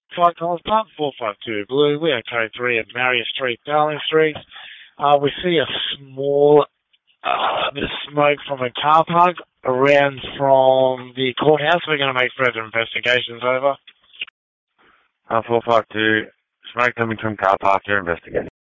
Flight Collins Park, 452 Blue. We are code 3 at Marion Street, Darling Street. We see a small bit of smoke from a car park around from the courthouse. We're going to make further investigations. Over. 452, smoke coming from car park, you're investigating.